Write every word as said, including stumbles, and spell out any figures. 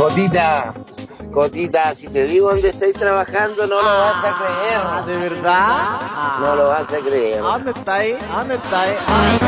Cotita, Cotita, si te digo dónde estáis trabajando, no lo vas a creer. ¿De verdad? No lo vas a creer. ¿A dónde estáis? ¿A dónde estáis?